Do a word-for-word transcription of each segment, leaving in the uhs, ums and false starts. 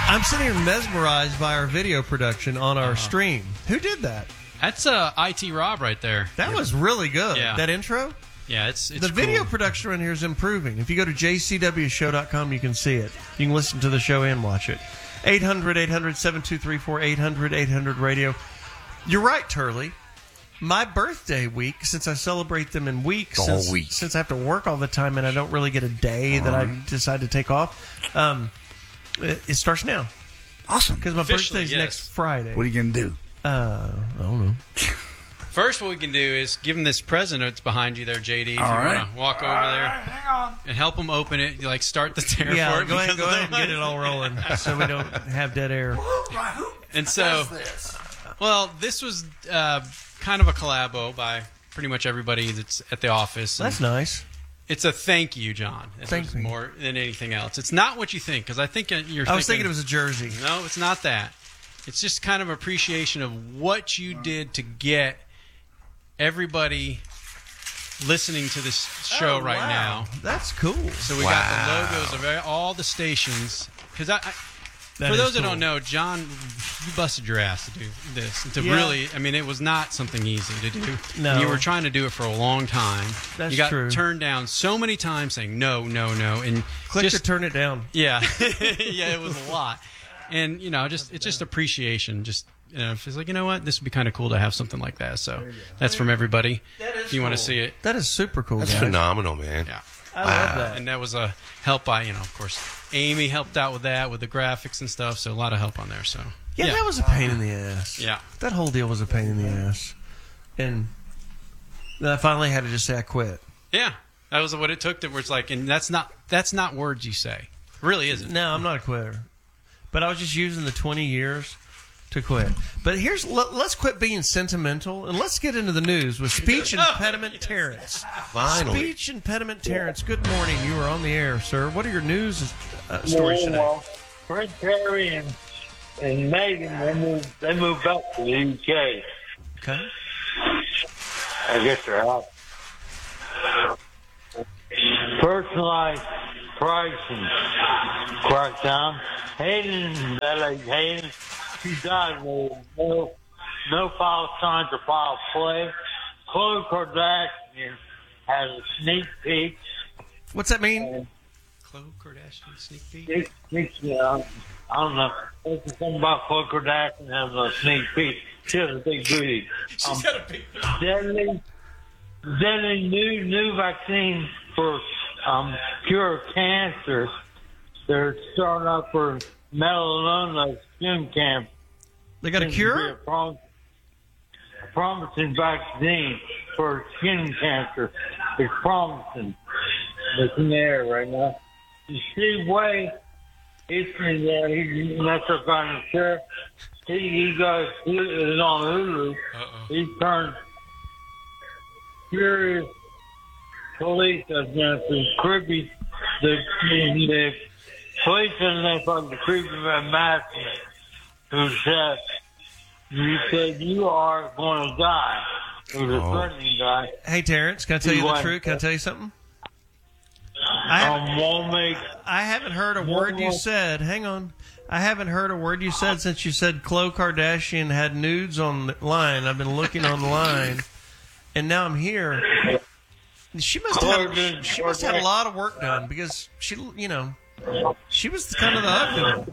I'm sitting here mesmerized by our video production on our uh-huh. stream. Who did that? That's uh, I T Rob right there. That was really good. Yeah. That intro? Yeah, it's, it's The cool. video production around here is improving. If you go to j c w show dot com, you can see it. You can listen to the show and watch it. eight hundred, eight hundred, seven two three four, eight hundred, eight hundred radio. You're right, Turley. My birthday week, since I celebrate them in weeks, all since, week. since I have to work all the time and I don't really get a day that I decide to take off, um, it, it starts now. Awesome. Because my Officially, birthday's yes. next Friday. What are you going to do? Uh, I don't know. First, what we can do is give him this present that's behind you there, J D. If All you right. want to walk over there Hang on. and help him open it, you like start the tear Yeah, for it. go ahead, because go of the ahead and get it all rolling so we don't have dead air. And so, well, this was uh, kind of a collabo by pretty much everybody that's at the office. And That's nice. it's a thank you, John. It's Thank you. more than anything else. It's not what you think, because I think you're I was thinking thinking it was a jersey. No, it's not that. It's just kind of appreciation of what you did to get everybody listening to this show Oh, right wow. now. That's cool. So we got the logos of all the stations. Because I, I That for is those that cool. don't know, John, you busted your ass to do this. To Yeah. really, I mean, it was not something easy to do. No. You were trying to do it for a long time. That's you got true. turned down so many times saying no, no, no. And Click just, to turn it down. Yeah. Yeah, it was a lot. And, you know, just it's just appreciation. Just, you know, it's like, you know what? This would be kind of cool to have something like that. So that's from everybody. That is if you want to cool. see it. That is super cool. That's guys. phenomenal, man. Yeah. I love that. And that was a help by, you know, of course, Amy helped out with that, with the graphics and stuff. So a lot of help on there. So Yeah, that was a pain in the ass. Yeah. That whole deal was a pain in the ass. And then I finally had to just say I quit. Yeah. That was what it took. That where it's like, and that's not that's not words you say. It really isn't. No, I'm not a quitter. But I was just using the twenty years to quit. But here's let, let's quit being sentimental and let's get into the news with Speech Impediment Terrence. Finally. Speech Impediment Terrence. Good morning. You are on the air, sir. What are your news uh, stories today? Well, Prince Harry and, and Meghan, they moved, they moved back to the U K. Okay. I guess they're out. Personalized pricing crackdown. Hayden, L A Hayden, she died with no, no foul signs or foul play. Khloe Kardashian has a sneak peek. What's that mean? Khloe Kardashian sneak peek. Sneak peek, yeah. I don't know. There's something about Khloe Kardashian having a sneak peek. She has a big booty. Um, She's got a big. deadly, deadly new new vaccine for um, cure cancer. They're starting up for melanoma skin cancer. They got a Seems to be cure? A, prom- a promising vaccine for skin cancer. It's promising. It's in the air right now. Steve Way, he's in there. He's Metro County Sheriff. He, he goes, he is on Hulu. Uh-oh. He turned furious police administration, creepy, the, the police administration, the creepy master who said, you said you are going to die. It was a Oh. threatening guy. Hey, Terrence, can I tell you the What? truth? Can I tell you something? I haven't, Um, won't make, I haven't heard a word you said. Hang on. I haven't heard a word you said since you said Khloe Kardashian had nudes online. I've been looking online, and now I'm here. She must have Khloe she must have a lot of work done because she, you know, she was kind of the ugly.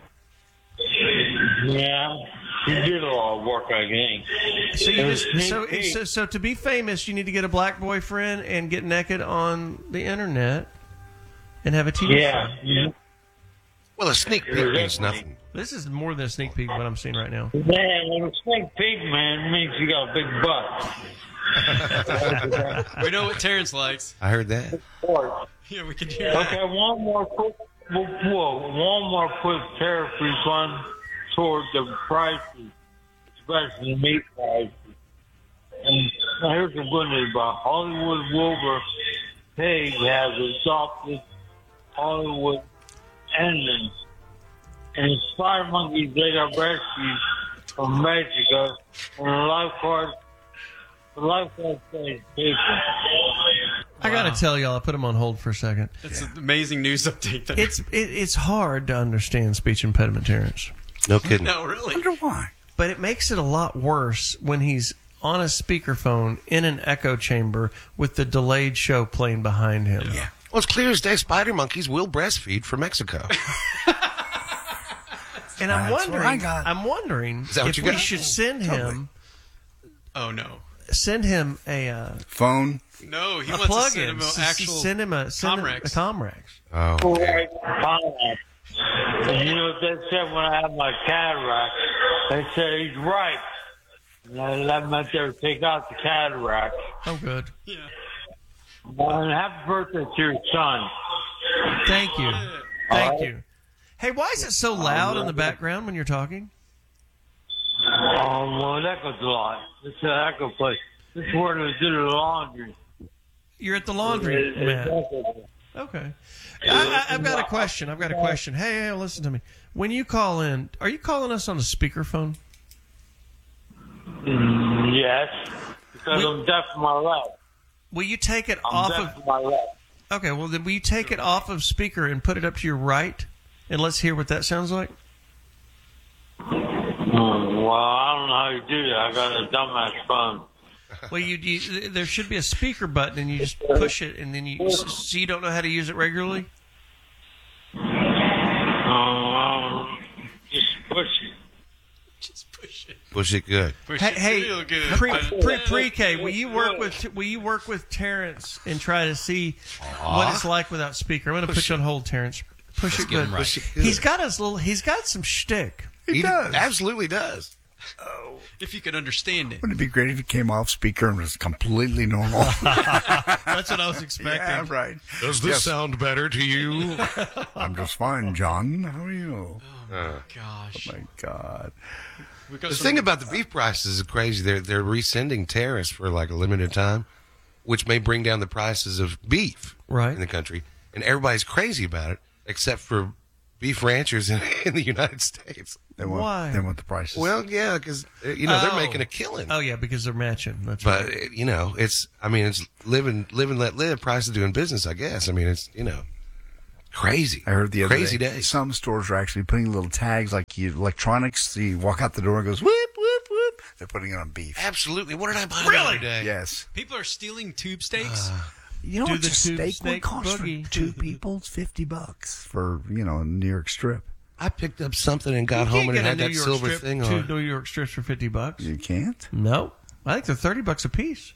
yeah, he did a lot of work, I think. So you It was just so, sneak peek. so so to be famous, you need to get a black boyfriend and get naked on the internet and have a T V Yeah. show. yeah. Well, a sneak peek means nothing. This is more than a sneak peek of what I'm seeing right now. Man, when a sneak peek, man, means you got a big butt. We know what Terrence likes. I heard that. Yeah, we can hear that. Okay, one more quick, whoa, whoa, one more quick tariff refund toward the prices, especially the meat prices. And now here's the good news about Hollywood Wilbur Pig has adopted Hollywood Engines. And spider monkeys they got rescued from Mexico, and the lifeguard the lifestyle change people. I got to tell y'all, I put him on hold for a second. That's an amazing news update there. It's it, it's hard to understand speech impediment, Terrence. No kidding. no, really. I wonder why. But it makes it a lot worse when he's on a speakerphone in an echo chamber with the delayed show playing behind him. Yeah. Well, it's clear as day spider monkeys will breastfeed from Mexico. And I'm That's what I wondering, got. I'm wondering that what if you we got? should send him, Oh, no. send him a uh, Phone. No, he a wants to send plug-in. him an S- actual send him a send him a Comrex. Comrex. Oh, man. Right. And you know what they said when I had my cataract? They said he's right. And that meant they would take out the cataract. Oh, good. Yeah. And happy birthday to your son. Thank you, thank right. you. Hey, why is it so loud in the background when you're talking? Oh, well, that goes a lot. This is an echo place. This is where they do the laundry. You're at the laundry mat. Okay. I, I, I've got a question. I've got a question. Hey, hey, listen to me. When you call in, are you calling us on a speakerphone? Mm, yes, because We- I'm deaf in my left. Will you take it I'm off deaf of? in my left. Okay, well then, will you take it off of speaker and put it up to your right, and let's hear what that sounds like. Mm, well, I don't know how you do that. I got a dumbass phone. Well, you, you there should be a speaker button, and you just push it, and then you so you don't know how to use it regularly. Um, just push it. Just push it. Was it good? Push Hey, it hey real good. pre, pre pre-K, will you work with will you work with Terrence and try to see what it's like without speaker? I'm going to put you on hold, Terrence. Push it get him good. right. Push it good. He's got his little. He's got some shtick. He does. absolutely does. If you could understand it. Wouldn't it be great if he came off speaker and was completely normal? That's what I was expecting. Yeah, right. Does this sound better to you? I'm just fine, John. How are you? Gosh. My God. We got The some- thing about the beef prices is crazy. They're they're rescinding tariffs for like a limited time, which may bring down the prices of beef Right. in the country. And everybody's crazy about it, except for beef ranchers in, in the United States. They want, Why? They want the prices. Well, yeah, because you know Oh. they're making a killing. Oh yeah, because they're matching. That's But right. uh, you know, it's I mean, it's live and live and let live. Price of doing business, I guess. I mean, it's you know, crazy. I heard the other crazy day, day. some stores are actually putting little tags like you, electronics. So you walk out the door and it goes whoop whoop whoop. They're putting it on beef. Absolutely. What did I buy Really? the other day? Yes. People are stealing tube steaks. You know Do what the a tube steak snake would cost boogie. for two people? It's fifty bucks for you know a New York strip. I picked up something and got You home can't and it get a had New that York silver strip, thing two on. New York strips for fifty bucks. You can't. No, I think they're thirty bucks a piece.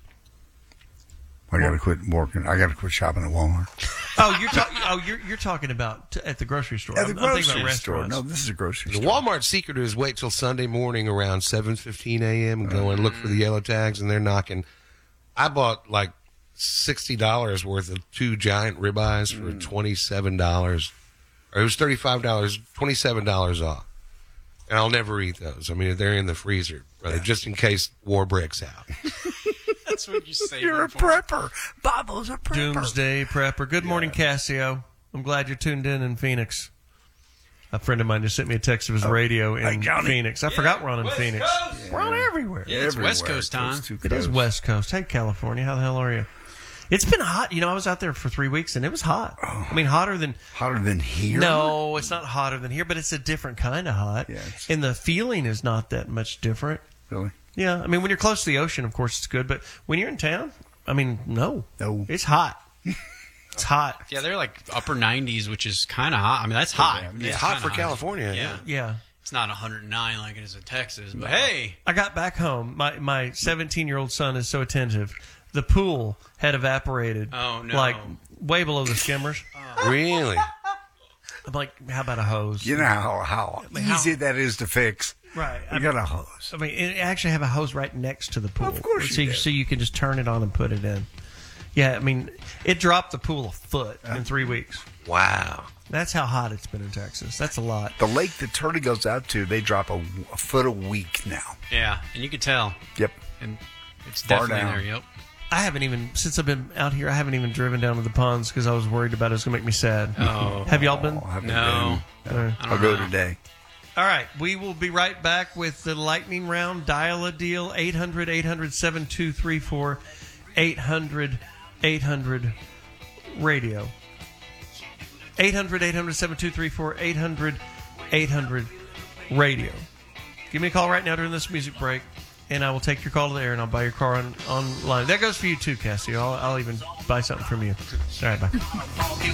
I gotta quit working. I gotta quit shopping at Walmart. Oh, you're talking. Oh, you're you're talking about t- at the grocery store. At the I'm, I'm thinking grocery about store. restaurants. No, this is a grocery The store. Walmart secret is wait till Sunday morning around seven fifteen a.m. and go and look for the yellow tags, and they're knocking. I bought like sixty dollars worth of two giant ribeyes for twenty-seven dollars. Or it was thirty-five dollars, twenty-seven dollars off. And I'll never eat those. I mean, they're in the freezer, brother, just in case war breaks out. That's what you say. You're a prepper. Bobo's a prepper. Doomsday prepper. Good morning, Cassio. I'm glad you're tuned in in Phoenix. A friend of mine just sent me a text of his radio Hey, in Johnny. Phoenix. I forgot we're on in West Phoenix. Coast. We're on everywhere. Yeah, it's West Everywhere. Coast time. Those two It is coasts. West Coast. Hey, California, how the hell are you? It's been hot. You know, I was out there for three weeks and it was hot. I mean, hotter than. Hotter than here? No, it's not hotter than here, but it's a different kind of hot. Yeah, it's- And the feeling is not that much different. Really? Yeah, I mean, when you're close to the ocean, of course, it's good. But when you're in town, I mean, no. No. It's hot. It's hot. Yeah, they're like upper nineties, which is kind of hot. I mean, that's hot. Yeah, It's It's hot kinda for California. Yeah. Yeah. It's not one hundred nine like it is in Texas, but hey. I got back home. My my seventeen-year-old son is so attentive. The pool had evaporated. Oh, no. Like way below the skimmers. Really? I'm like, how about a hose? You know how, how how- easy that is to fix. Right. I You got a hose. I mean, it actually have a hose right next to the pool. Of course you so, do. so you can just turn it on and put it in. Yeah, I mean, it dropped the pool a foot in three weeks. Wow. That's how hot it's been in Texas. That's a lot. The lake that Turley goes out to, they drop a, a foot a week now. Yeah, and you can tell. Yep. And it's Far definitely down. there, yep. I haven't even, since I've been out here, I haven't even driven down to the ponds because I was worried about it was going to make me sad. Oh. Have y'all been? Oh, I haven't No. been. Uh, I I'll don't go know. today. All right, we will be right back with the lightning round. Dial a deal, eight hundred, eight hundred, seven two three four, eight hundred, eight hundred radio. eight hundred, eight hundred, seven two three four, eight hundred, eight hundred radio. Give me a call right now during this music break, and I will take your call to the air, and I'll buy your car on online. That goes for you too, Cassie. I'll, I'll even buy something from you. All right, bye.